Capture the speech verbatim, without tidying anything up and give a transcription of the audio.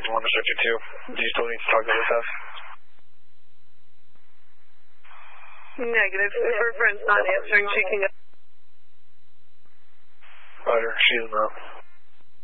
one to fifty-two. Do you still need to talk to this house? Negative. If her friend's not answering, she can go. Roger, she's not.